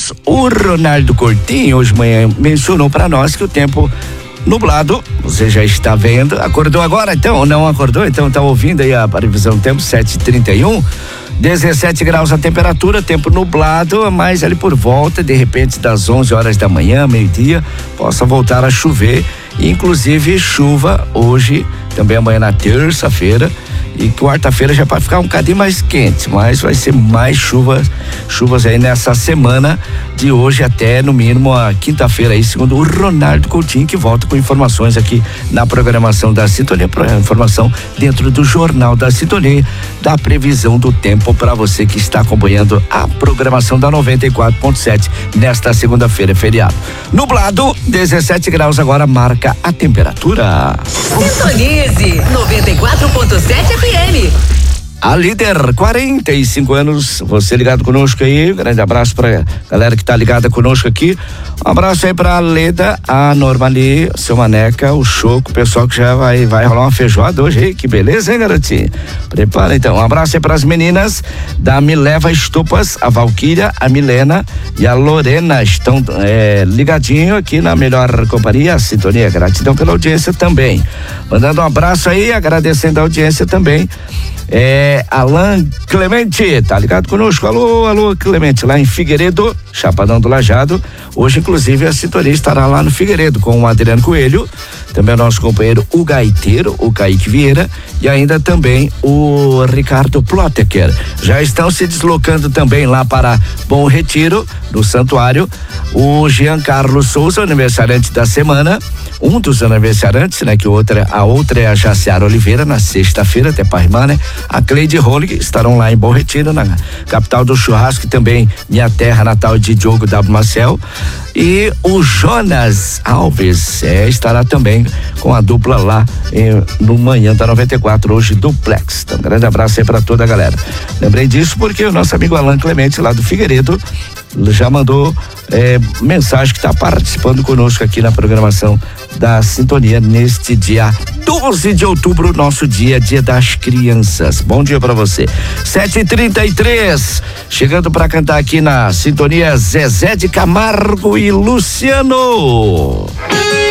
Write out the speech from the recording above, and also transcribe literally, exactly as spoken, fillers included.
Mas o Ronaldo Coutinho hoje de manhã mencionou para nós que o tempo nublado, você já está vendo, acordou agora então ou não acordou? Então tá ouvindo aí a previsão do tempo, sete e trinta e um, dezessete graus a temperatura, tempo nublado, mas ali por volta, de repente das onze horas da manhã, meio-dia, possa voltar a chover, inclusive chuva hoje, também amanhã na terça-feira, e quarta-feira já pode ficar um bocadinho mais quente, mas vai ser mais chuvas, chuvas aí nessa semana de hoje até no mínimo a quinta-feira aí, segundo o Ronaldo Coutinho, que volta com informações aqui na programação da Sintonia, informação dentro do Jornal da Sintonia, da previsão do tempo para você que está acompanhando a programação da noventa e quatro ponto sete nesta segunda-feira, feriado. Nublado, dezessete graus agora marca a temperatura. Sintonize noventa e quatro ponto sete F M. A líder, quarenta e cinco anos, você ligado conosco aí, grande abraço pra galera que tá ligada conosco aqui, um abraço aí pra Leda, a Normali, seu Maneca, o Choco, o pessoal que já vai, vai rolar uma feijoada hoje aí, que beleza, hein, garotinho? Prepara então, um abraço aí pras meninas da Mileva Estupas, a Valquíria, a Milena e a Lorena estão é, ligadinho aqui na melhor companhia, a Sintonia, gratidão pela audiência também, mandando um abraço aí, agradecendo a audiência também. É, Alan Clemente, tá ligado conosco? Alô, alô, Clemente, lá em Figueiredo, Chapadão do Lajado. Hoje, inclusive, a Sintonia estará lá no Figueiredo com o Adriano Coelho, também o nosso companheiro, o gaiteiro, o Kaique Vieira, e ainda também o Ricardo Ploteker. Já estão se deslocando também lá para Bom Retiro, no Santuário, o Giancarlo Souza, aniversariante da semana, um dos aniversariantes, né? Que outra, a outra é a Jaciara Oliveira, na sexta-feira, até para rimar, né? A Cleide Rolig estarão lá em Bom Retiro, na capital do churrasco, e também minha terra natal de Diogo W. Marcel. E o Jonas Alves é, estará também com a dupla lá em, no Manhã da noventa e quatro, hoje duplex. Então, um grande abraço aí para toda a galera. Lembrei disso porque o nosso amigo Alan Clemente, lá do Figueiredo, já mandou é, mensagem que está participando conosco aqui na programação da Sintonia neste dia doze de outubro, nosso dia, dia das crianças. Bom dia para você. sete e trinta e três, chegando para cantar aqui na Sintonia, Zezé de Camargo e Luciano.